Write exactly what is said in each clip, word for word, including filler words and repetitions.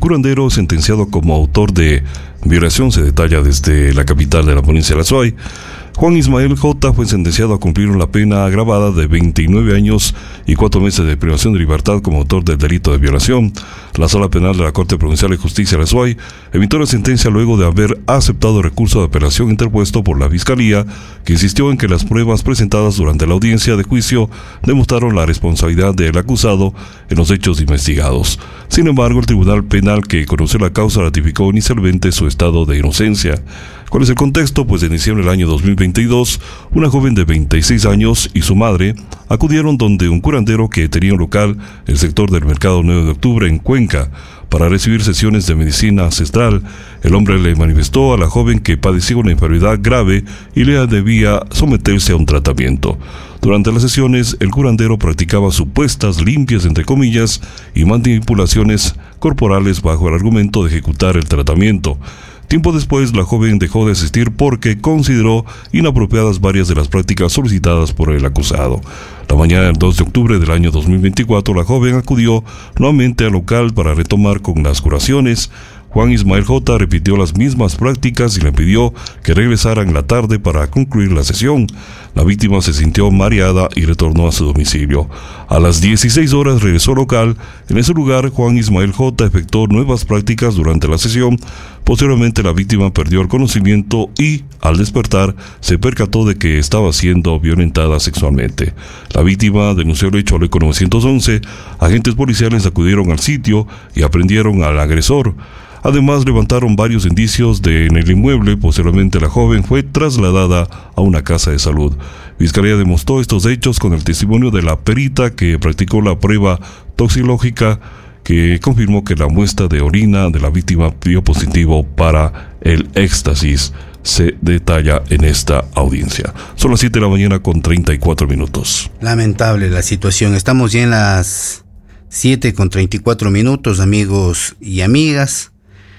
curandero sentenciado como autor de violación se detalla desde la capital de la provincia de Azuay. Juan Ismael J. fue sentenciado a cumplir una pena agravada de veintinueve años y cuatro meses de privación de libertad como autor del delito de violación. La Sala Penal de la Corte Provincial de Justicia de Azuay emitió la sentencia luego de haber aceptado el recurso de apelación interpuesto por la Fiscalía, que insistió en que las pruebas presentadas durante la audiencia de juicio demostraron la responsabilidad del acusado en los hechos investigados. Sin embargo, el Tribunal Penal que conoció la causa ratificó inicialmente su estado de inocencia. ¿Cuál es el contexto? Pues en diciembre del año dos mil veintidós, una joven de veintiséis años y su madre acudieron donde un curandero que tenía un local en el sector del Mercado nueve de octubre en Cuenca para recibir sesiones de medicina ancestral. El hombre le manifestó a la joven que padecía una enfermedad grave y le debía someterse a un tratamiento. Durante las sesiones, el curandero practicaba supuestas limpias, entre comillas, y manipulaciones corporales bajo el argumento de ejecutar el tratamiento. Tiempo después, la joven dejó de asistir porque consideró inapropiadas varias de las prácticas solicitadas por el acusado. La mañana del dos de octubre del año dos mil veinticuatro, la joven acudió nuevamente al local para retomar con las curaciones. Juan Ismael J. repitió las mismas prácticas y le pidió que regresara en la tarde para concluir la sesión. La víctima se sintió mareada y retornó a su domicilio. A las dieciséis horas regresó al local. En ese lugar, Juan Ismael J. efectuó nuevas prácticas durante la sesión. Posteriormente, la víctima perdió el conocimiento y, al despertar, se percató de que estaba siendo violentada sexualmente. La víctima denunció el hecho al ECO novecientos once. Agentes policiales acudieron al sitio y aprendieron al agresor. Además, levantaron varios indicios de en el inmueble. Posteriormente, la joven fue trasladada a una casa de salud. Fiscalía demostró estos hechos con el testimonio de la perita que practicó la prueba toxicológica, que confirmó que la muestra de orina de la víctima dio positivo para el éxtasis. Se detalla en esta audiencia. Son las siete de la mañana con treinta y cuatro minutos. Lamentable la situación. Estamos ya en las siete con treinta y cuatro minutos, amigos y amigas.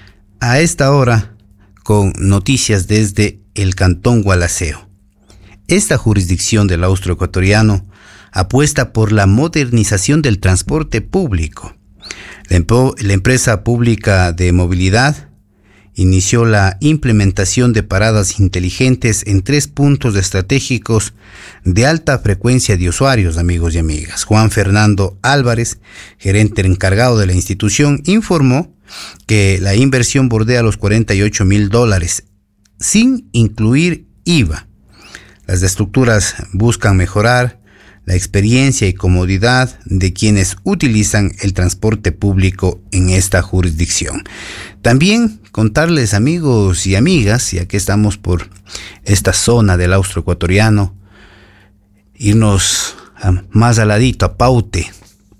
A esta hora, con noticias desde el Cantón Gualaceo. Esta jurisdicción del austroecuatoriano apuesta por la modernización del transporte público. La, empo- la empresa pública de movilidad inició la implementación de paradas inteligentes en tres puntos estratégicos de alta frecuencia de usuarios, amigos y amigas. Juan Fernando Álvarez, gerente encargado de la institución, informó que la inversión bordea los cuarenta y ocho mil dólares, sin incluir I V A. Las estructuras buscan mejorar la experiencia y comodidad de quienes utilizan el transporte público en esta jurisdicción. También contarles, amigos y amigas, ya que estamos por esta zona del austroecuatoriano, irnos a, más al ladito, a Paute.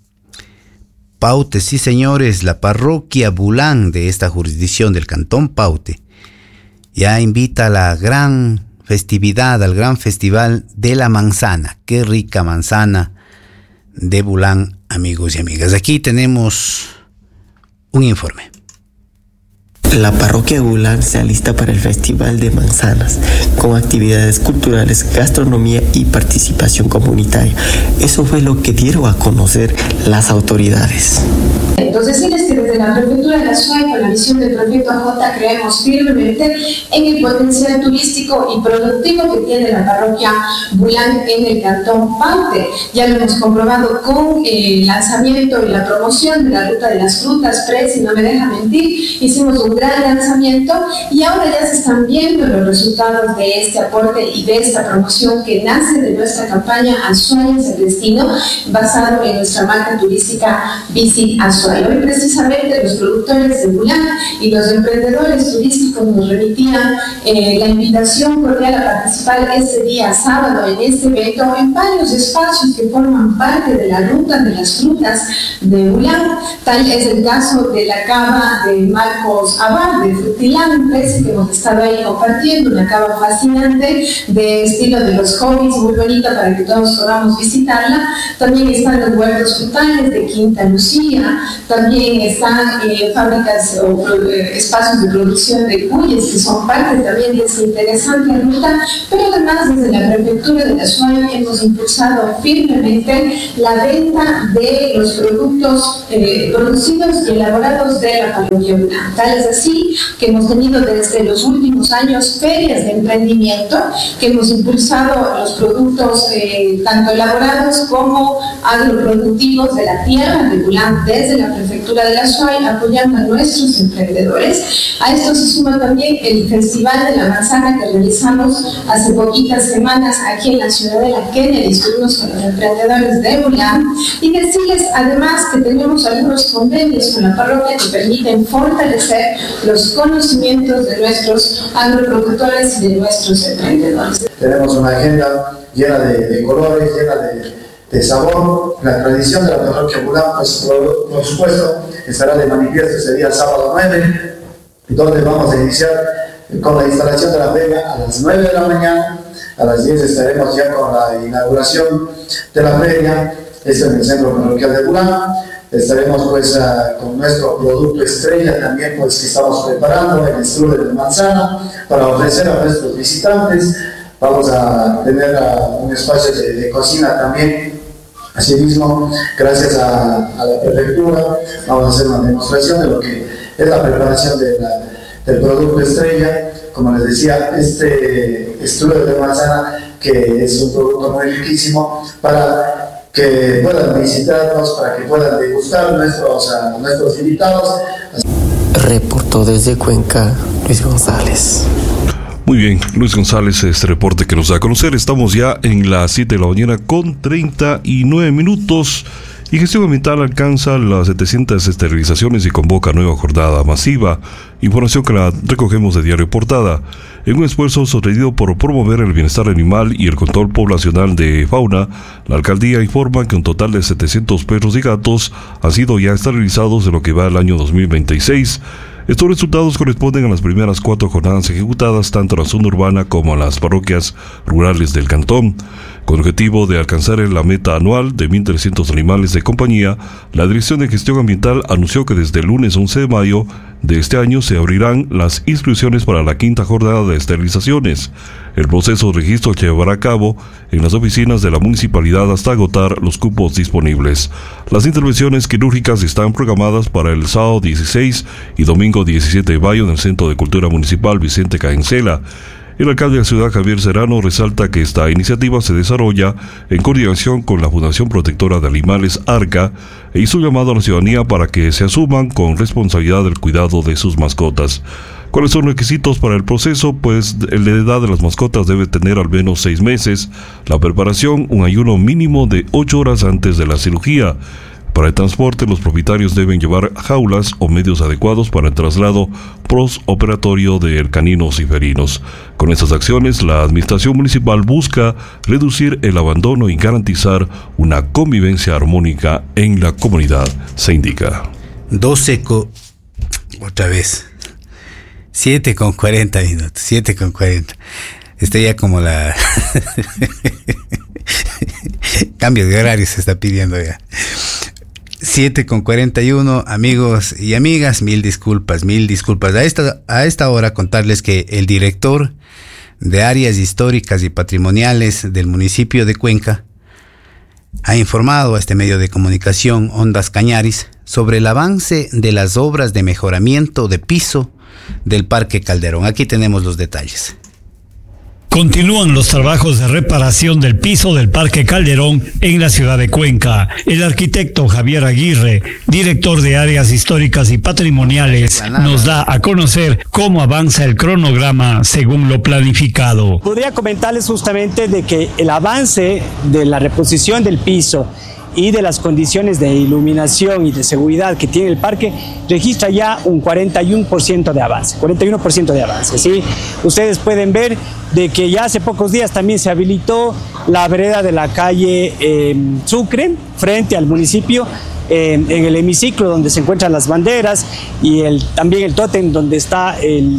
Paute, sí señores, la parroquia Bulán de esta jurisdicción del Cantón Paute ya invita a la gran festividad, al gran festival de la manzana. Qué rica manzana de Bulán, amigos y amigas. Aquí tenemos un informe. La parroquia Bulán se alista para el Festival de Manzanas, con actividades culturales, gastronomía y participación comunitaria. Eso fue lo que dieron a conocer las autoridades. Entonces, decirles que desde la Prefectura de Azuay, con la visión del prefecto J, creemos firmemente en el potencial turístico y productivo que tiene la parroquia Bulán en el Cantón Paute. Ya lo hemos comprobado con el lanzamiento y la promoción de la Ruta de las Frutas, P R E, si no me deja mentir. Hicimos un gran lanzamiento y ahora ya se están viendo los resultados de este aporte y de esta promoción que nace de nuestra campaña Azuay es el destino, basado en nuestra marca turística Visit Azuay. Hoy precisamente los productores de Bulán y los emprendedores turísticos nos remitían eh, la invitación cordial a participar este día sábado en este evento en varios espacios que forman parte de la ruta de las frutas de Bulán. Tal es el caso de la cava de Marcos Abad de Frutilán, parece que hemos estado ahí compartiendo una cava fascinante de estilo de los hobbies, muy bonita para que todos podamos visitarla. También están los huertos frutales de Quinta Lucía, también están eh, fábricas o eh, espacios de producción de cuyes que son parte también de esa interesante ruta, pero además desde la prefectura de la Azuay hemos impulsado firmemente la venta de los productos eh, producidos y elaborados de la parroquia Bulán. Tal es así que hemos tenido desde los últimos años ferias de emprendimiento, que hemos impulsado los productos eh, tanto elaborados como agroproductivos de la tierra de Bulán desde la prefectura de la Azuay, apoyando a nuestros emprendedores. A esto se suma también el Festival de la Manzana que realizamos hace poquitas semanas aquí en la ciudad de la Kennedy. Estuvimos con los emprendedores de Bulán y decirles además que tenemos algunos convenios con la parroquia que permiten fortalecer los conocimientos de nuestros agroproductores y de nuestros emprendedores. Tenemos una agenda llena de, de colores, llena de, de sabor. La tradición de la parroquia Bulán, pues por, por supuesto, estará de manifiesto ese día sábado nueve, donde vamos a iniciar con la instalación de la feria a las nueve de la mañana. A las diez estaremos ya con la inauguración de la feria, esto en el centro parroquial de Bulán. Estaremos pues uh, con nuestro producto estrella también, pues que estamos preparando, el strudel de manzana, para ofrecer a nuestros visitantes. Vamos a tener uh, un espacio de, de cocina también. Asimismo, gracias a, a la prefectura, vamos a hacer una demostración de lo que es la preparación de la, del producto estrella. Como les decía, este strudel de manzana, que es un producto muy riquísimo, para que puedan visitarnos, para que puedan degustar nuestros, uh, nuestros invitados. Reportó desde Cuenca Luis González. Muy bien, Luis González, este reporte que nos da a conocer. Estamos ya en las siete de la mañana con treinta y nueve minutos y Gestión Ambiental alcanza las setecientas esterilizaciones y convoca nueva jornada masiva. Información que la recogemos de Diario Portada. En un esfuerzo sostenido por promover el bienestar animal y el control poblacional de fauna, la alcaldía informa que un total de setecientos perros y gatos han sido ya esterilizados en lo que va el año dos mil veintiséis. Estos resultados corresponden a las primeras cuatro jornadas ejecutadas tanto en la zona urbana como en las parroquias rurales del cantón. Con el objetivo de alcanzar la meta anual de mil trescientos animales de compañía, la Dirección de Gestión Ambiental anunció que desde el lunes once de mayo de este año se abrirán las inscripciones para la quinta jornada de esterilizaciones. El proceso de registro se llevará a cabo en las oficinas de la municipalidad hasta agotar los cupos disponibles. Las intervenciones quirúrgicas están programadas para el sábado dieciséis y domingo diecisiete de mayo en el Centro de Cultura Municipal Vicente Caencela. El alcalde de la ciudad, Javier Serrano, resalta que esta iniciativa se desarrolla en coordinación con la Fundación Protectora de Animales ARCA e hizo llamado a la ciudadanía para que se asuman con responsabilidad el cuidado de sus mascotas. ¿Cuáles son los requisitos para el proceso? Pues la edad de las mascotas debe tener al menos seis meses, la preparación, un ayuno mínimo de ocho horas antes de la cirugía. Para el transporte, los propietarios deben llevar jaulas o medios adecuados para el traslado postoperatorio de caninos y felinos. Con estas acciones, la administración municipal busca reducir el abandono y garantizar una convivencia armónica en la comunidad, se indica. doce con... Otra vez. siete con cuarenta minutos. siete con cuarenta. Estoy ya como la... Cambio de horario se está pidiendo ya. siete con cuarenta y uno, amigos y amigas, mil disculpas, mil disculpas. A esta, a esta hora contarles que el director de áreas históricas y patrimoniales del municipio de Cuenca ha informado a este medio de comunicación, Ondas Cañaris, sobre el avance de las obras de mejoramiento de piso del Parque Calderón. Aquí tenemos los detalles. Continúan los trabajos de reparación del piso del Parque Calderón en la ciudad de Cuenca. El arquitecto Javier Aguirre, director de áreas históricas y patrimoniales, nos da a conocer cómo avanza el cronograma según lo planificado. Podría comentarles justamente de que el avance de la reposición del piso y de las condiciones de iluminación y de seguridad que tiene el parque registra ya un cuarenta y uno por ciento de avance, cuarenta y uno por ciento de avance, ¿sí? Ustedes pueden ver de que ya hace pocos días también se habilitó la vereda de la calle eh, Sucre, frente al municipio, eh, en el hemiciclo donde se encuentran las banderas y el, también el tótem donde está el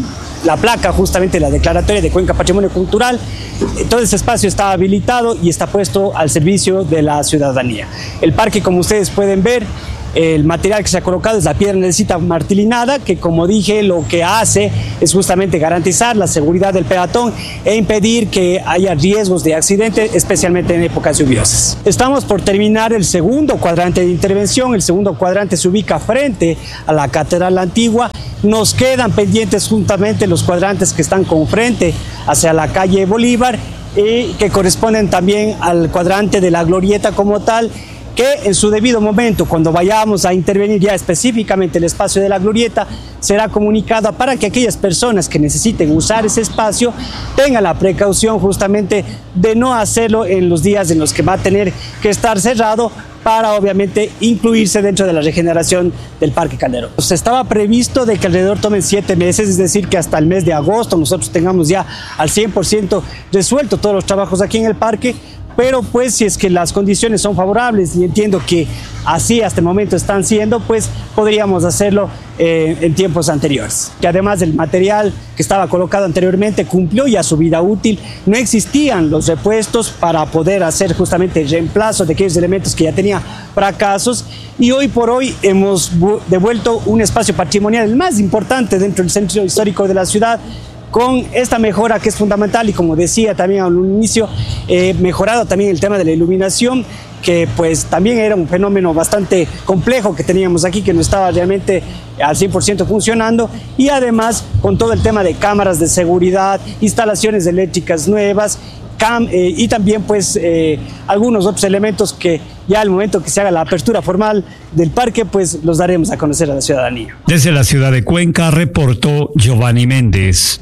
la placa, justamente la declaratoria de Cuenca Patrimonio Cultural. Todo ese espacio está habilitado y está puesto al servicio de la ciudadanía. El parque, como ustedes pueden ver, el material que se ha colocado es la piedra andesita martilinada, que, como dije, lo que hace es justamente garantizar la seguridad del peatón e impedir que haya riesgos de accidente, especialmente en épocas lluviosas. Estamos por terminar el segundo cuadrante de intervención. El segundo cuadrante se ubica frente a la Catedral Antigua. Nos quedan pendientes justamente los cuadrantes que están con frente hacia la calle Bolívar y que corresponden también al cuadrante de la glorieta como tal, que en su debido momento, cuando vayamos a intervenir ya específicamente el espacio de la glorieta, será comunicada para que aquellas personas que necesiten usar ese espacio tengan la precaución justamente de no hacerlo en los días en los que va a tener que estar cerrado, para obviamente incluirse dentro de la regeneración del Parque Calderón. Pues estaba previsto de que alrededor tomen siete meses, es decir, que hasta el mes de agosto nosotros tengamos ya al cien por ciento resuelto todos los trabajos aquí en el parque. Pero pues si es que las condiciones son favorables, y entiendo que así hasta el momento están siendo, pues podríamos hacerlo eh, en tiempos anteriores. Que además el material que estaba colocado anteriormente cumplió ya su vida útil, no existían los repuestos para poder hacer justamente el reemplazo de aquellos elementos que ya tenía fracasos, y hoy por hoy hemos devuelto un espacio patrimonial, el más importante dentro del centro histórico de la ciudad, con esta mejora que es fundamental y, como decía también al inicio, eh, mejorado también el tema de la iluminación, que pues también era un fenómeno bastante complejo que teníamos aquí, que no estaba realmente al cien por ciento funcionando, y además con todo el tema de cámaras de seguridad, instalaciones eléctricas nuevas, cam eh, y también pues eh, algunos otros elementos que ya al momento que se haga la apertura formal del parque, pues los daremos a conocer a la ciudadanía. Desde la ciudad de Cuenca reportó Giovanni Méndez.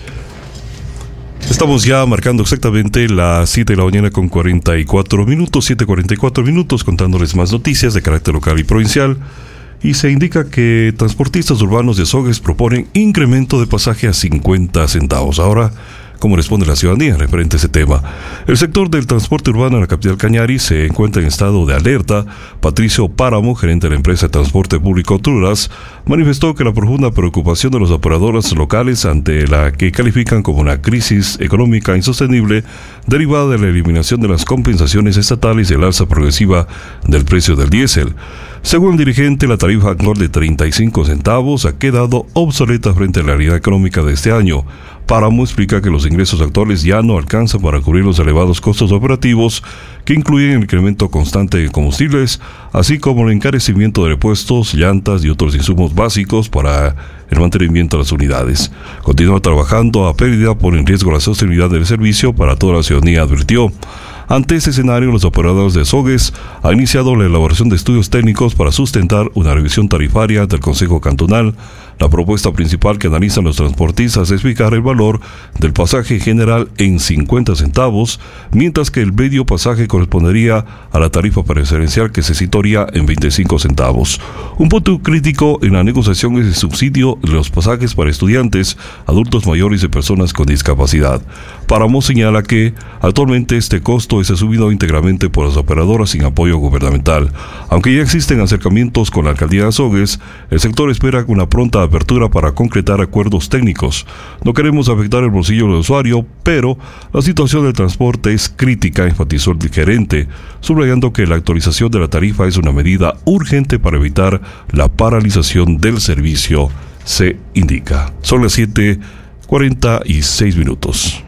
Estamos ya marcando exactamente las siete de la mañana con cuarenta y cuatro minutos, siete cuarenta y cuatro minutos, contándoles más noticias de carácter local y provincial. Y se indica que transportistas urbanos de Azogues proponen incremento de pasaje a cincuenta centavos. Ahora, ¿cómo responde la ciudadanía referente a ese tema? El sector del transporte urbano en la capital Cañari se encuentra en estado de alerta. Patricio Páramo, gerente de la empresa de transporte público Truras, manifestó que la profunda preocupación de los operadores locales ante la que califican como una crisis económica insostenible derivada de la eliminación de las compensaciones estatales y el alza progresiva del precio del diésel. Según el dirigente, la tarifa actual de treinta y cinco centavos ha quedado obsoleta frente a la realidad económica de este año. Páramo explica que los ingresos actuales ya no alcanzan para cubrir los elevados costos operativos que incluyen el incremento constante de combustibles, así como el encarecimiento de repuestos, llantas y otros insumos básicos para el mantenimiento de las unidades. Continúa trabajando a pérdida por en riesgo la sostenibilidad del servicio para toda la ciudadanía, advirtió. Ante este escenario, los operadores de Azogues han iniciado la elaboración de estudios técnicos para sustentar una revisión tarifaria del Consejo Cantonal. La propuesta principal que analizan los transportistas es fijar el valor del pasaje general en cincuenta centavos, mientras que el medio pasaje correspondería a la tarifa preferencial, que se situaría en veinticinco centavos. Un punto crítico en la negociación es el subsidio de los pasajes para estudiantes, adultos mayores y personas con discapacidad. Páramo señala que actualmente este costo es asumido íntegramente por las operadoras sin apoyo gubernamental. Aunque ya existen acercamientos con la alcaldía de Azogues, el sector espera una pronta apertura para concretar acuerdos técnicos. No queremos afectar el bolsillo del usuario, pero la situación del transporte es crítica, enfatizó el gerente, subrayando que la actualización de la tarifa es una medida urgente para evitar la paralización del servicio, se indica. Son las siete cuarenta y seis minutos.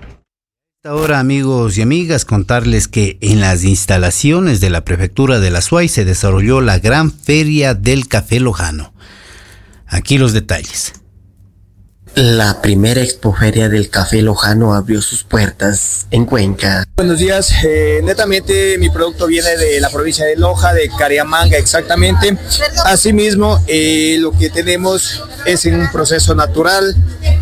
Ahora, amigos y amigas, contarles que en las instalaciones de la prefectura de la Azuay se desarrolló la gran feria del café lojano. Aquí los detalles. La primera expoferia del café lojano abrió sus puertas en Cuenca. Buenos días, eh, netamente mi producto viene de la provincia de Loja, de Cariamanga exactamente. Asimismo, eh, lo que tenemos es en un proceso natural.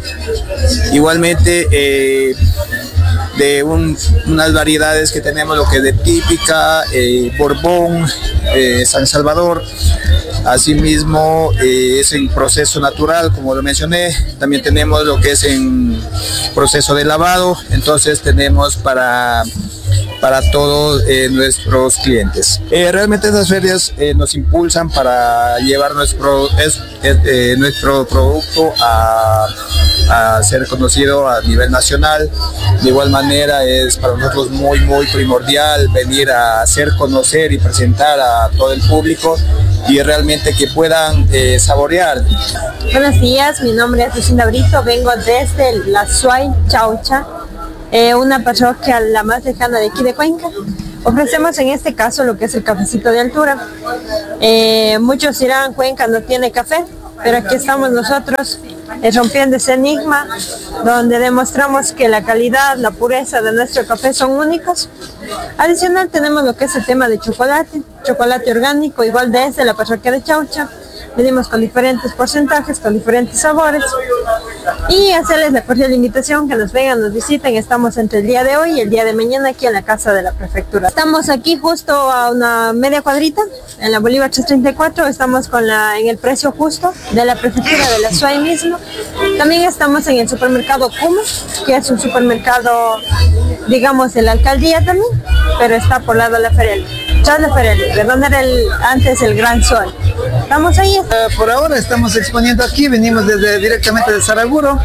Igualmente, eh, de un, unas variedades que tenemos, lo que es de típica, eh, Borbón, eh, San Salvador. Asimismo, eh, es en proceso natural, como lo mencioné. También tenemos lo que es en proceso de lavado. Entonces tenemos para, para todos eh, nuestros clientes. Eh, realmente esas ferias eh, nos impulsan para llevar nuestro, es, es, eh, nuestro producto a a ser conocido a nivel nacional. De igual manera es para nosotros muy muy primordial venir a hacer conocer y presentar a todo el público y realmente que puedan eh, saborear. Buenos días, mi nombre es Lucinda Brito, vengo desde la Azuay Chaucha, eh, una parroquia la más lejana de aquí de Cuenca. Ofrecemos en este caso lo que es el cafecito de altura. Eh, muchos dirán, Cuenca no tiene café, pero aquí estamos nosotros eh, rompiendo ese enigma, donde demostramos que la calidad, la pureza de nuestro café son únicos. Adicional tenemos lo que es el tema de chocolate, chocolate orgánico, igual desde la parroquia de Chaucha. Venimos con diferentes porcentajes, con diferentes sabores. Y hacerles la cordial invitación que nos vengan, nos visiten. Estamos entre el día de hoy y el día de mañana aquí en la casa de la prefectura. Estamos aquí justo a una media cuadrita, en la Bolívar trescientos treinta y cuatro. Estamos con la, en el precio justo de la prefectura de la Azuay mismo. También estamos en el supermercado Kuma, que es un supermercado, digamos, de la alcaldía también, pero está por lado de la Ferel. Charles Ferel, de donde era el, antes el Gran Sol. Estamos ahí. Uh, por ahora estamos exponiendo aquí, venimos desde, directamente de Saraguro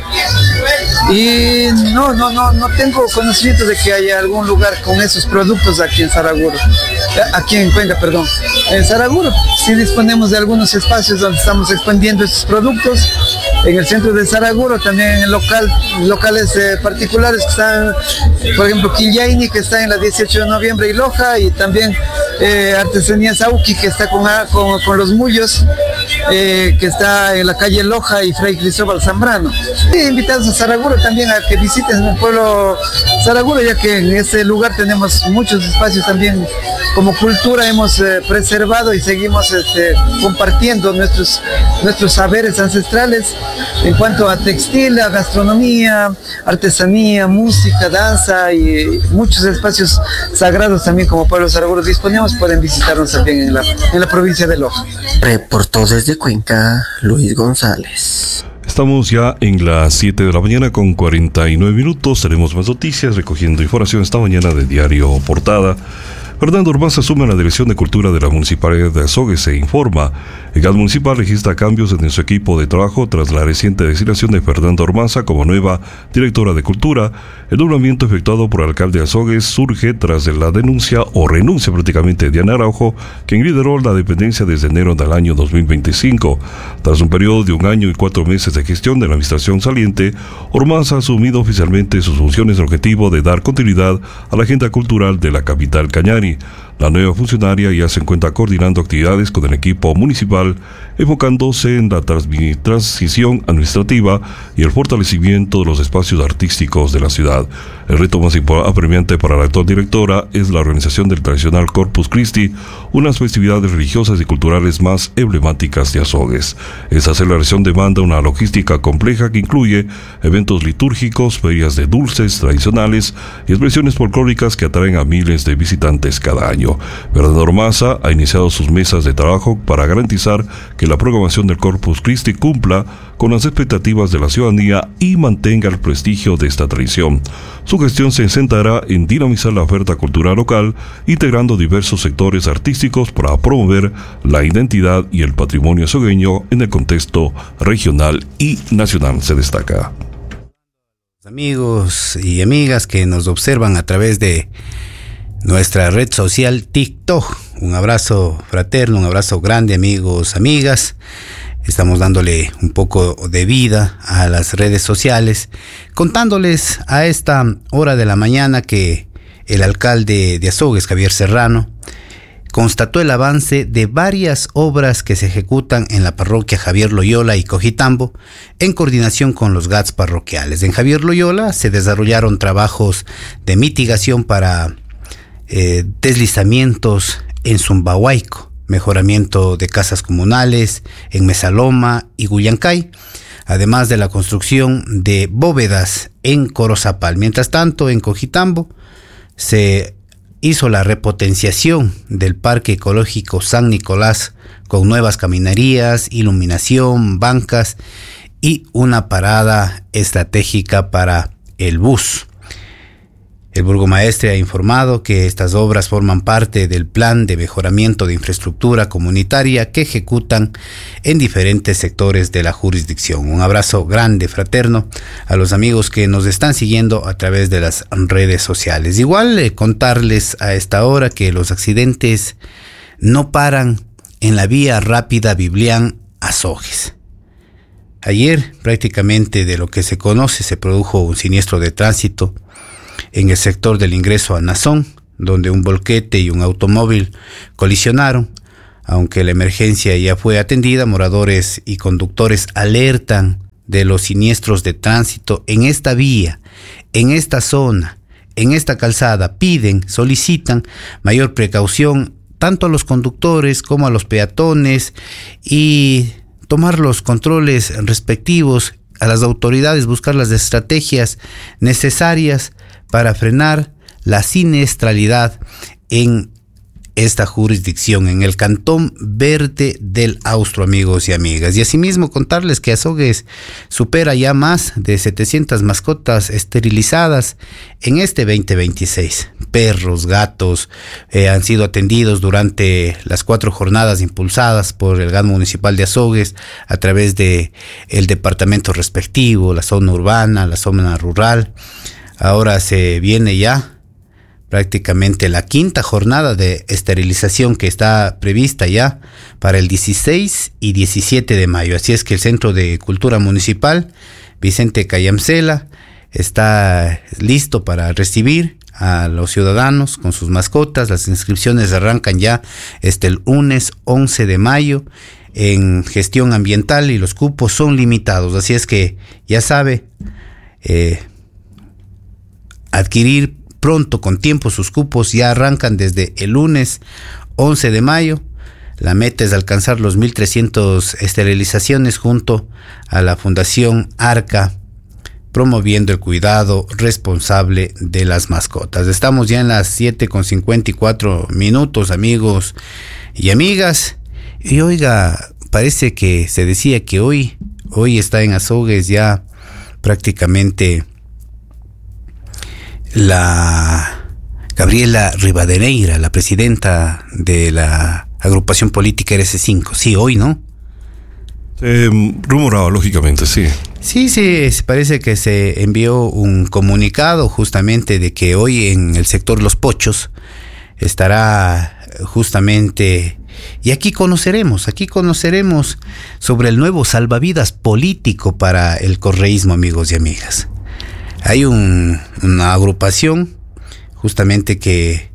y no, no, no, no tengo conocimiento de que haya algún lugar con esos productos aquí en Saraguro, aquí en Cuenca, perdón. En Saraguro sí disponemos de algunos espacios donde estamos expandiendo estos productos. En el centro de Saraguro, también en el local, locales eh, particulares que están, por ejemplo, Quillaini, que está en la dieciocho de noviembre y Loja, y también eh, Artesanía Sauqui, que está con, con, con los mullos, eh, que está en la calle Loja y Fray Cristóbal Zambrano. Y invitados a Saraguro también a que visiten el pueblo Saraguro, ya que en ese lugar tenemos muchos espacios también como cultura, hemos eh, preservado y seguimos este, compartiendo nuestros, nuestros saberes ancestrales en cuanto a textil, a gastronomía, artesanía, música, danza y muchos espacios sagrados también como pueblo Saraguro disponemos, pueden visitarnos también en la, en la provincia de Loja. Reportó desde Cuenca, Luis González. Estamos ya en las siete de la mañana con cuarenta y nueve minutos. Tenemos más noticias recogiendo información esta mañana de Diario Portada. Fernando Ormaza asume la Dirección de Cultura de la Municipalidad de Azogues. Se informa, el G A D municipal registra cambios en su equipo de trabajo tras la reciente designación de Fernando Ormaza como nueva directora de Cultura. El nombramiento efectuado por el alcalde de Azogues surge tras la denuncia o renuncia prácticamente de Diana Araujo, quien lideró la dependencia desde enero del año dos mil veinticinco. Tras un periodo de un año y cuatro meses de gestión de la administración saliente, Ormaza ha asumido oficialmente sus funciones en el objetivo de dar continuidad a la agenda cultural de la capital cañari. La nueva funcionaria ya se encuentra coordinando actividades con el equipo municipal, enfocándose en la transmi- transición administrativa y el fortalecimiento de los espacios artísticos de la ciudad. El reto más apremiante para la actual directora es la organización del tradicional Corpus Christi, unas festividades religiosas y culturales más emblemáticas de Azogues. Esta celebración demanda una logística compleja que incluye eventos litúrgicos, ferias de dulces tradicionales y expresiones folclóricas que atraen a miles de visitantes cada año. Fernando Ormaza ha iniciado sus mesas de trabajo para garantizar que la programación del Corpus Christi cumpla con las expectativas de la ciudadanía y mantenga el prestigio de esta tradición. Su gestión se centrará en dinamizar la oferta cultural local, integrando diversos sectores artísticos para promover la identidad y el patrimonio azogueño en el contexto regional y nacional, se destaca. Amigos y amigas que nos observan a través de nuestra red social TikTok, un abrazo fraterno, un abrazo grande, amigos, amigas. Estamos dándole un poco de vida a las redes sociales, contándoles a esta hora de la mañana que el alcalde de Azogues, Javier Serrano, constató el avance de varias obras que se ejecutan en la parroquia Javier Loyola y Cojitambo en coordinación con los G A Ds parroquiales. En Javier Loyola se desarrollaron trabajos de mitigación para eh, deslizamientos en Zumbahuayco, mejoramiento de casas comunales en Mesaloma y Guyancay, además de la construcción de bóvedas en Corozapal. Mientras tanto, en Cojitambo se hizo la repotenciación del Parque Ecológico San Nicolás con nuevas caminarías, iluminación, bancas y una parada estratégica para el bus. El burgomaestre ha informado que estas obras forman parte del plan de mejoramiento de infraestructura comunitaria que ejecutan en diferentes sectores de la jurisdicción. Un abrazo grande, fraterno, a los amigos que nos están siguiendo a través de las redes sociales. Igual eh, contarles a esta hora que los accidentes no paran en la vía rápida Biblián-Azogues. Ayer, prácticamente de lo que se conoce, se produjo un siniestro de tránsito en el sector del ingreso a Nazón, donde un volquete y un automóvil colisionaron. Aunque la emergencia ya fue atendida, moradores y conductores alertan de los siniestros de tránsito en esta vía, en esta zona, en esta calzada. Piden, solicitan mayor precaución tanto a los conductores como a los peatones y tomar los controles respectivos, a las autoridades buscar las estrategias necesarias para frenar la siniestralidad en esta jurisdicción, en el Cantón Verde del Austro, amigos y amigas. Y asimismo contarles que Azogues supera ya más de setecientas mascotas esterilizadas en este veinte veintiséis. Perros, gatos eh, han sido atendidos durante las cuatro jornadas impulsadas por el G A N municipal de Azogues a través de el departamento respectivo, la zona urbana, la zona rural. Ahora se viene ya prácticamente la quinta jornada de esterilización que está prevista ya para el dieciséis y diecisiete de mayo. Así es que el Centro de Cultura Municipal Vicente Cayamcela está listo para recibir a los ciudadanos con sus mascotas. Las inscripciones arrancan ya este el lunes once de mayo en gestión ambiental y los cupos son limitados. Así es que ya sabe, eh, adquirir pronto con tiempo sus cupos. Ya arrancan desde el lunes once de mayo. La meta es alcanzar los mil trescientas esterilizaciones junto a la Fundación Arca, promoviendo el cuidado responsable de las mascotas. Estamos ya en las siete con cincuenta y cuatro minutos, amigos y amigas. Y oiga, parece que se decía que hoy, hoy está en Azogues ya prácticamente la Gabriela Rivadeneira, la presidenta de la agrupación política R C cinco. Sí, hoy, ¿no? Eh, rumorado, lógicamente, sí. Sí, sí, parece que se envió un comunicado justamente de que hoy en el sector Los Pochos estará justamente, y aquí conoceremos, aquí conoceremos sobre el nuevo salvavidas político para el correísmo, amigos y amigas. Hay un, una agrupación justamente que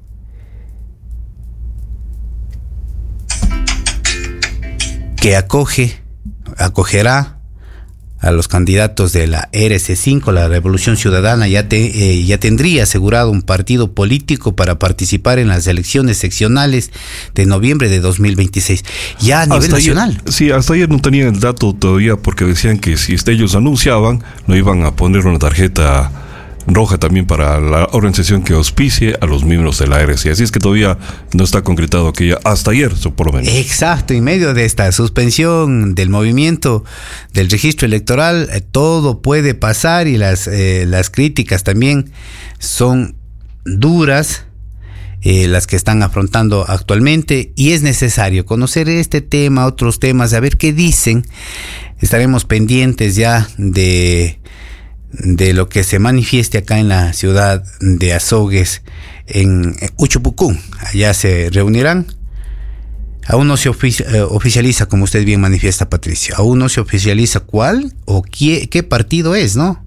que acoge, acogerá a los candidatos de la R C cinco, la Revolución Ciudadana. Ya, te, eh, ya tendría asegurado un partido político para participar en las elecciones seccionales de noviembre de dos mil veintiséis, ya a nivel hasta nacional. Ayer, sí, hasta ayer no tenían el dato todavía porque decían que si ellos anunciaban, no iban a poner una tarjeta roja también para la organización que auspicie a los miembros de la R C. Así es que todavía no está concretado aquella hasta ayer, por lo menos. Exacto, en medio de esta suspensión del movimiento del registro electoral, eh, todo puede pasar y las, eh, las críticas también son duras, eh, las que están afrontando actualmente, y es necesario conocer este tema, otros temas, a ver qué dicen. Estaremos pendientes ya de de lo que se manifieste acá en la ciudad de Azogues, en Uchupucún. Allá se reunirán. Aún no se ofici- eh, oficializa, como usted bien manifiesta, Patricio, aún no se oficializa cuál o qué, qué partido es, ¿no?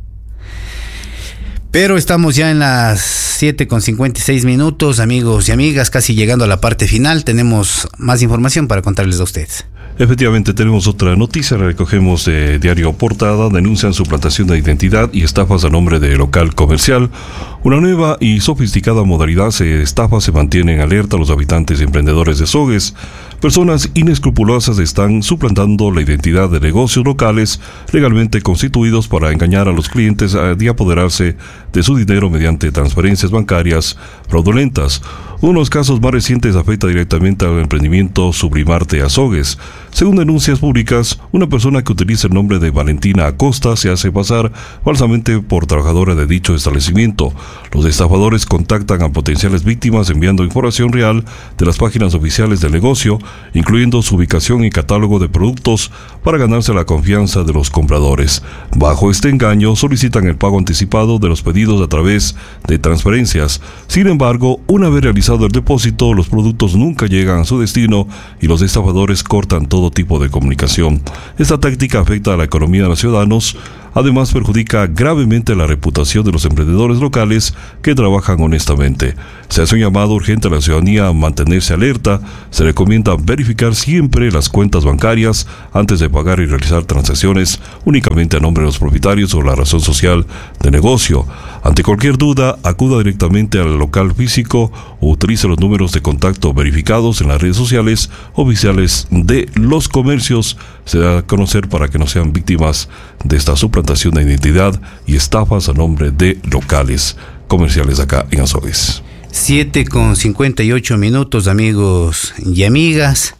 Pero estamos ya en las siete con cincuenta y seis minutos, amigos y amigas, casi llegando a la parte final. Tenemos más información para contarles a ustedes. Efectivamente, tenemos otra noticia, la recogemos de Diario Portada. Denuncian suplantación de identidad y estafas a nombre de local comercial. Una nueva y sofisticada modalidad de estafa se mantiene en alerta a los habitantes y emprendedores de Azogues. Personas inescrupulosas están suplantando la identidad de negocios locales legalmente constituidos para engañar a los clientes y apoderarse de su dinero mediante transferencias bancarias fraudulentas. Uno de los casos más recientes afecta directamente al emprendimiento Subrimarte Azogues. Según denuncias públicas, una persona que utiliza el nombre de Valentina Acosta se hace pasar falsamente por trabajadora de dicho establecimiento. Los estafadores contactan a potenciales víctimas enviando información real de las páginas oficiales del negocio, incluyendo su ubicación y catálogo de productos, para ganarse la confianza de los compradores. Bajo este engaño, solicitan el pago anticipado de los pedidos a través de transferencias. Sin embargo, una vez realizado el depósito, los productos nunca llegan a su destino y los estafadores cortan todo tipo de comunicación. Esta táctica afecta a la economía de los ciudadanos. Además, perjudica gravemente la reputación de los emprendedores locales que trabajan honestamente. Se hace un llamado urgente a la ciudadanía a mantenerse alerta. Se recomienda verificar siempre las cuentas bancarias antes de pagar y realizar transacciones únicamente a nombre de los propietarios o la razón social de negocio. Ante cualquier duda, acuda directamente al local físico o utilice los números de contacto verificados en las redes sociales oficiales de los comercios. Se da a conocer para que no sean víctimas de esta suplantación de identidad y estafas a nombre de locales comerciales acá en Azogues. siete con cincuenta y ocho minutos, amigos y amigas.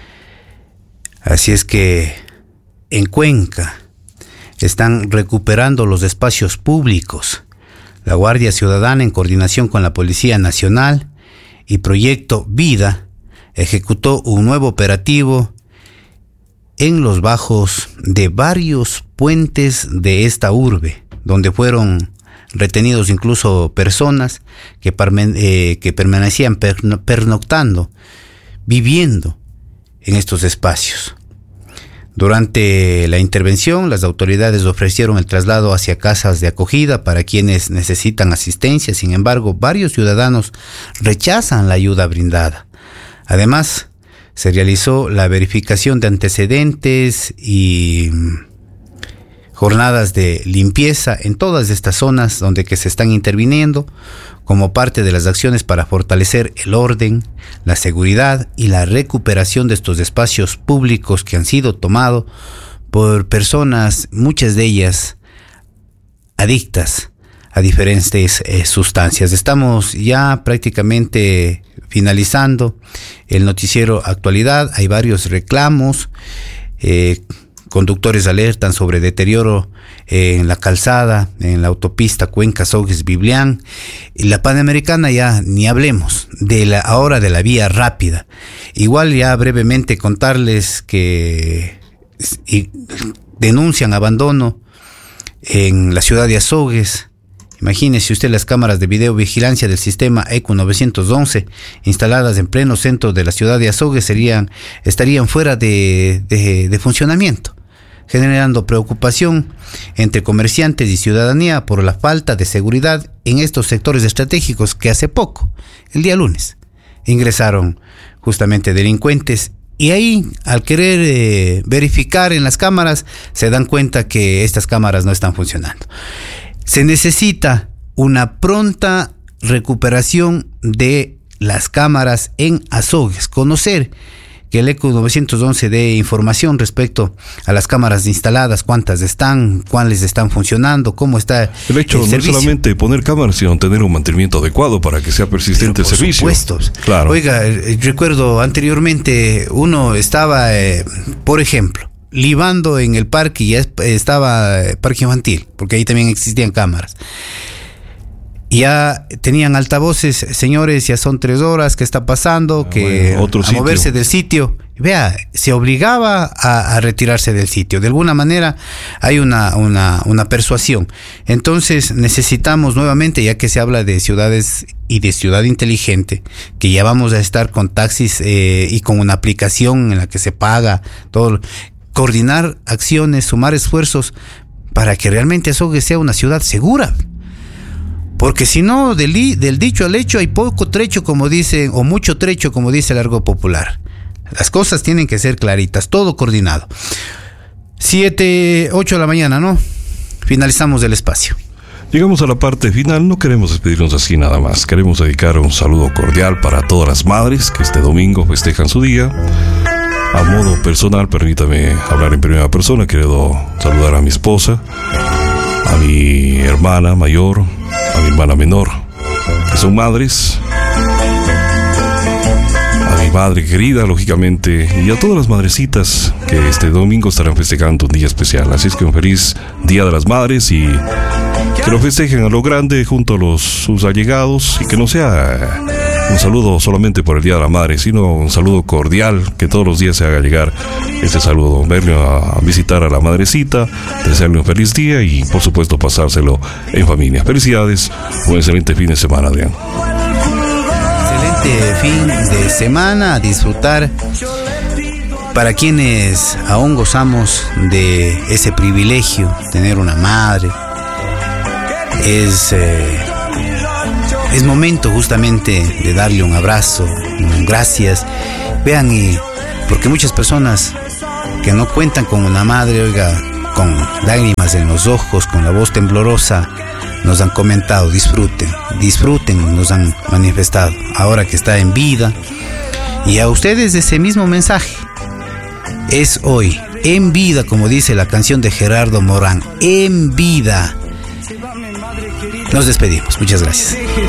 Así es que en Cuenca están recuperando los espacios públicos. La Guardia Ciudadana, en coordinación con la Policía Nacional y Proyecto Vida, ejecutó un nuevo operativo en los bajos de varios puentes de esta urbe, donde fueron retenidos incluso personas que, perme- eh, que permanecían perno- pernoctando, viviendo en estos espacios. Durante la intervención, las autoridades ofrecieron el traslado hacia casas de acogida para quienes necesitan asistencia. Sin embargo, varios ciudadanos rechazan la ayuda brindada. Además, se realizó la verificación de antecedentes y jornadas de limpieza en todas estas zonas donde que se están interviniendo como parte de las acciones para fortalecer el orden, la seguridad y la recuperación de estos espacios públicos que han sido tomados por personas, muchas de ellas adictas a diferentes eh, sustancias. Estamos ya prácticamente finalizando el noticiero Actualidad. Hay varios reclamos. Eh, conductores alertan sobre deterioro eh, en la calzada, en la autopista Cuenca-Azogues-Biblián. Y la Panamericana ya ni hablemos, de la ahora de la vía rápida. Igual ya brevemente contarles que y, denuncian abandono en la ciudad de Azogues. Imagínese usted las cámaras de videovigilancia del sistema E Q novecientos once instaladas en pleno centro de la ciudad de Azogues serían, estarían fuera de, de, de funcionamiento, generando preocupación entre comerciantes y ciudadanía por la falta de seguridad en estos sectores estratégicos que hace poco, el día lunes, ingresaron justamente delincuentes. Y ahí, al querer eh, verificar en las cámaras, se dan cuenta que estas cámaras no están funcionando. Se necesita una pronta recuperación de las cámaras en Azogues. Conocer que el E Q novecientos once dé información respecto a las cámaras instaladas, cuántas están, cuáles están funcionando, cómo está el hecho. El no es solamente poner cámaras, sino tener un mantenimiento adecuado para que sea persistente el servicio. Por supuesto. Claro. Oiga, recuerdo anteriormente uno estaba, eh, por ejemplo, libando en el parque y ya estaba eh, parque infantil, porque ahí también existían cámaras. Ya tenían altavoces, señores, ya son tres horas, ¿qué está pasando? Ah, que bueno, otro a sitio. Moverse del sitio. Vea, se obligaba a, a retirarse del sitio. De alguna manera hay una, una, una persuasión. Entonces necesitamos nuevamente, ya que se habla de ciudades y de ciudad inteligente, que ya vamos a estar con taxis eh, y con una aplicación en la que se paga todo, coordinar acciones, sumar esfuerzos para que realmente Azogues sea una ciudad segura. Porque si no, del, del dicho al hecho hay poco trecho, como dicen, o mucho trecho, como dice el argot popular. Las cosas tienen que ser claritas, todo coordinado. Siete, ocho de la mañana, ¿no? Finalizamos el espacio. Llegamos a la parte final, no queremos despedirnos así nada más. Queremos dedicar un saludo cordial para todas las madres que este domingo festejan su día. A modo personal, permítame hablar en primera persona. Quiero saludar a mi esposa, a mi hermana mayor, a mi hermana menor, que son madres, a mi madre querida, lógicamente, y a todas las madrecitas que este domingo estarán festejando un día especial. Así es que un feliz Día de las Madres y que lo festejen a lo grande junto a los, sus allegados, y que no sea un saludo solamente por el Día de la Madre, sino un saludo cordial, que todos los días se haga llegar ese saludo. Verle a, a visitar a la madrecita, desearle un feliz día y por supuesto pasárselo en familia. Felicidades, un excelente fin de semana, Adrián. Excelente fin de semana, a disfrutar. Para quienes aún gozamos de ese privilegio, tener una madre, es... Eh, Es momento justamente de darle un abrazo, un gracias. Vean, y porque muchas personas que no cuentan con una madre, oiga, con lágrimas en los ojos, con la voz temblorosa, nos han comentado, disfruten, disfruten, nos han manifestado, ahora que está en vida. Y a ustedes ese mismo mensaje. Es hoy, en vida, como dice la canción de Gerardo Morán, en vida. Nos despedimos, muchas gracias.